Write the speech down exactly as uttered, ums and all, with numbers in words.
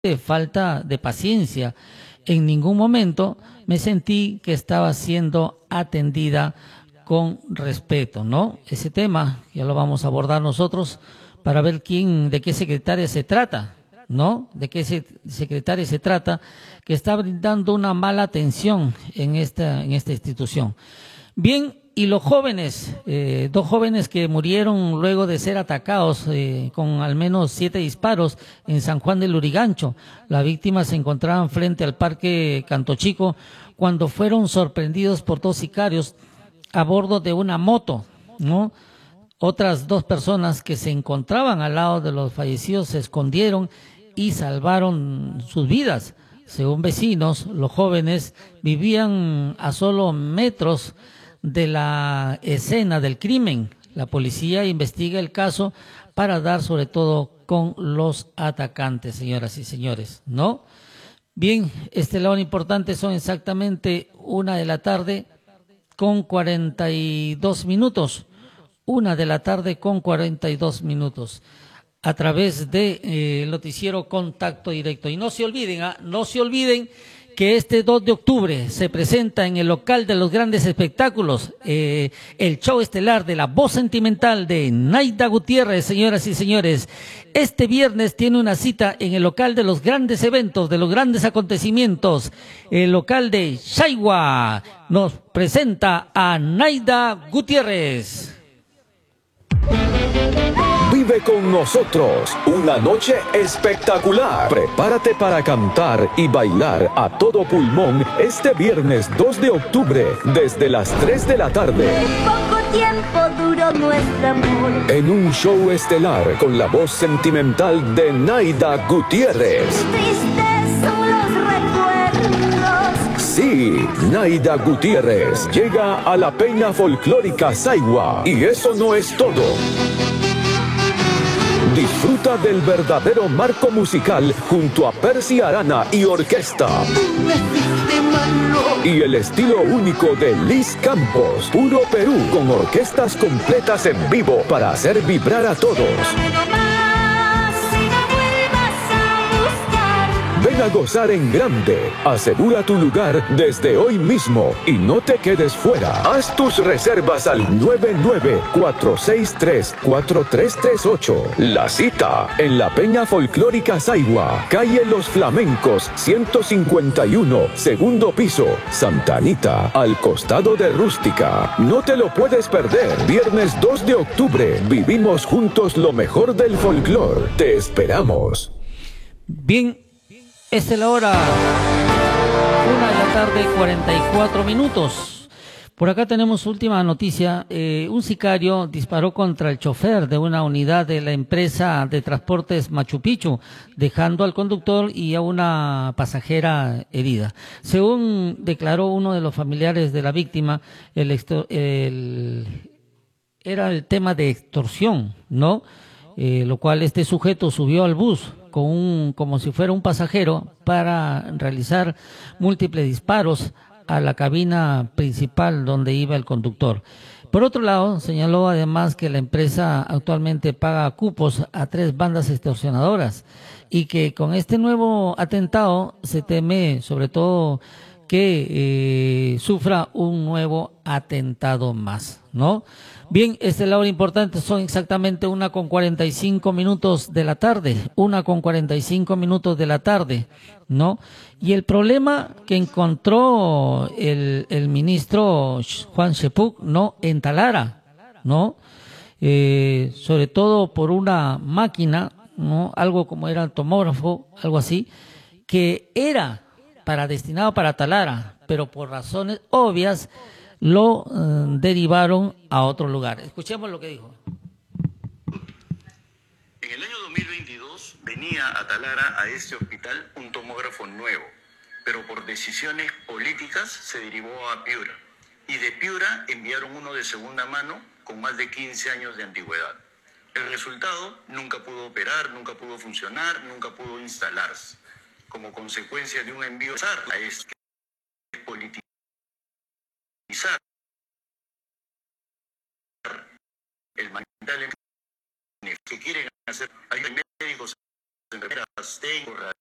de falta de paciencia. En ningún momento me sentí que estaba siendo atendida con respeto, ¿no? Ese tema ya lo vamos a abordar nosotros para ver quién, de qué secretaria se trata, ¿no? De qué se, secretaria se trata, que está brindando una mala atención en esta, en esta institución. Bien, y los jóvenes, eh, dos jóvenes que murieron luego de ser atacados eh, con al menos siete disparos en San Juan del Lurigancho. Las víctimas se encontraban frente al Parque Canto Chico cuando fueron sorprendidos por dos sicarios a bordo de una moto, ¿no? Otras dos personas que se encontraban al lado de los fallecidos se escondieron y salvaron sus vidas. Según vecinos, los jóvenes vivían a solo metros de la escena del crimen. La policía investiga el caso para dar sobre todo con los atacantes, señoras y señores, ¿no? Bien, este lado importante son exactamente una de la tarde con cuarenta y dos minutos. Una de la tarde con cuarenta y dos minutos. A través de eh, el noticiero Contacto Directo. Y no se olviden, ¿ah? no se olviden que este dos de octubre se presenta en el local de los grandes espectáculos eh, el show estelar de La Voz Sentimental de Naida Gutiérrez, señoras y señores. Este viernes tiene una cita en el local de los grandes eventos, de los grandes acontecimientos. El local de Shaiwa nos presenta a Naida Gutiérrez. Vive con nosotros una noche espectacular. Prepárate para cantar y bailar a todo pulmón este viernes dos de octubre desde las tres de la tarde. Poco tiempo duró nuestro amor. En un show estelar con la voz sentimental de Naida Gutiérrez. Tristes son los recuerdos. Sí, Naida Gutiérrez llega a la Peña Folclórica Shaiwa. Y eso no es todo. Disfruta del verdadero marco musical junto a Percy Arana y orquesta. Y el estilo único de Liz Campos, Puro Perú, con orquestas completas en vivo para hacer vibrar a todos. Ven a gozar en grande. Asegura tu lugar desde hoy mismo y no te quedes fuera. Haz tus reservas al nueve nueve cuatro seis tres cuatro tres tres ocho. La cita en la Peña Folclórica Shaiwa, calle Los Flamencos, ciento cincuenta y uno, segundo piso, Santa Anita, al costado de Rústica. No te lo puedes perder. Viernes dos de octubre, vivimos juntos lo mejor del folclore. Te esperamos. Bien. Esta es la hora, una de la tarde, cuarenta y cuatro minutos. Por acá tenemos última noticia. Eh, un sicario disparó contra el chofer de una unidad de la empresa de transportes Machu Picchu, dejando al conductor y a una pasajera herida. Según declaró uno de los familiares de la víctima, el, el, era el tema de extorsión, ¿no? Eh, lo cual este sujeto subió al bus con un, como si fuera un pasajero para realizar múltiples disparos a la cabina principal donde iba el conductor. Por otro lado, señaló además que la empresa actualmente paga cupos a tres bandas extorsionadoras y que con este nuevo atentado se teme sobre todo que eh, sufra un nuevo atentado más, ¿no? Bien, esta es la hora importante, son exactamente una con cuarenta y cinco minutos de la tarde, una con cuarenta y cinco minutos de la tarde, ¿no? Y el problema que encontró el, el ministro Juan Shepuk, ¿no? En Talara, ¿no? Eh, sobre todo por una máquina, ¿no? Algo como era el tomógrafo, algo así, que era para destinado para Talara, pero por razones obvias lo eh, derivaron a otro lugar. Escuchemos lo que dijo. En el año dos mil veintidós venía a Talara, a este hospital, un tomógrafo nuevo, pero por decisiones políticas se derivó a Piura. Y de Piura enviaron uno de segunda mano con más de quince años de antigüedad. El resultado, nunca pudo operar, nunca pudo funcionar, nunca pudo instalarse. Como consecuencia de un envío a este politizar el mental que quieren hacer. Hay médicos, enfermeras, técnicos,